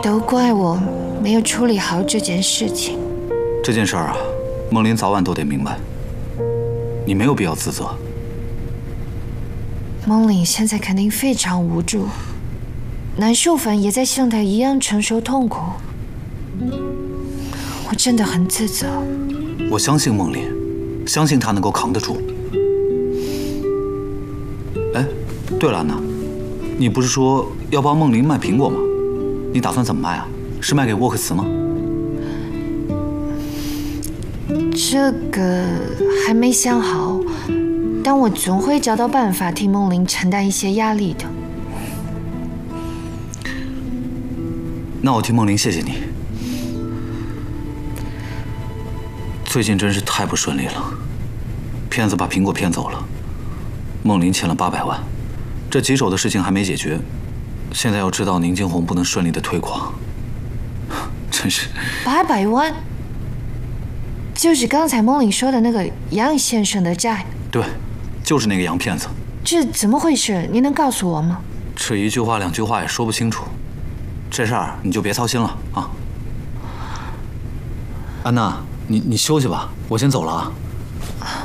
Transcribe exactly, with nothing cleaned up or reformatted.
都怪我没有处理好这件事情。 这件事儿啊，梦玲早晚都得明白，你没有必要自责。 梦玲现在肯定非常无助，南秀凡也在像她一样承受痛苦。我真的很自责。 我相信梦玲，相信她能够扛得住。哎，对了，安娜，你不是说要帮梦玲卖苹果吗？你打算怎么卖啊？是卖给沃克茨吗？ 这个还没想好，但我总会找到办法替梦玲承担一些压力的。 那我替梦玲谢谢你。最近真是太不顺利了，骗子把苹果骗走了，梦玲欠了八百万，这棘手的事情还没解决，现在要知道宁金红不能顺利的推广，真是。 八百万，就是刚才梦玲说的那个杨先生的债。 对，就是那个洋骗子。 这怎么回事？你能告诉我吗？ 这一句话两句话也说不清楚，这事儿你就别操心了啊。安娜，你你休息吧，我先走了啊。